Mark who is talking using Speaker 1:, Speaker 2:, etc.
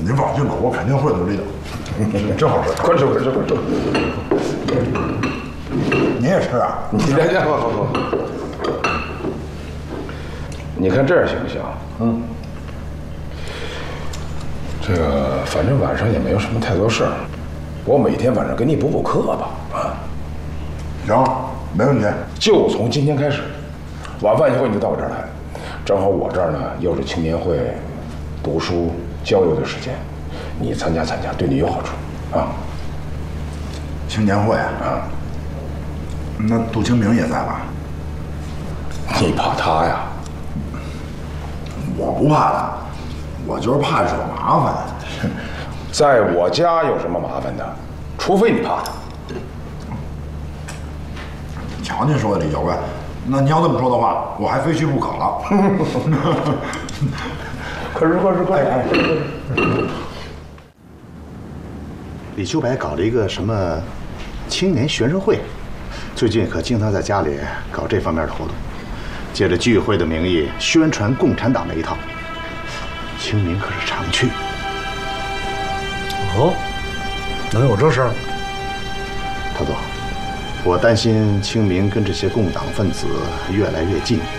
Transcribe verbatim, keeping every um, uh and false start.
Speaker 1: 您放心吧，我肯定会努力的。真好吃，快吃快吃快吃。你也吃啊？
Speaker 2: 你来来，好好好。你看这样行不行？嗯。这个反正晚上也没有什么太多事儿，我每天晚上给你补补课吧，啊。
Speaker 1: 行，没问题。
Speaker 2: 就从今天开始，晚饭以后你就到我这儿来，正好我这儿呢又是青年会、读书交流的时间，你参加参加，对你有好处，啊。
Speaker 1: 青年会啊？啊。那杜清明也在吧？
Speaker 2: 你怕他呀？
Speaker 1: 我不怕他，我就是怕惹麻烦。
Speaker 2: 在我家有什么麻烦的？除非你怕他。
Speaker 1: 瞧您说的李教官，那你要这么说的话，我还非去不可了。
Speaker 2: 快吃快吃快吃！
Speaker 3: 李秋白搞了一个什么青年学生会，最近可经常在家里搞这方面的活动，借着聚会的名义宣传共产党那一套。清明可是常去。
Speaker 4: 哦，能有这事儿？
Speaker 3: 陶总，我担心清明跟这些共党分子越来越近。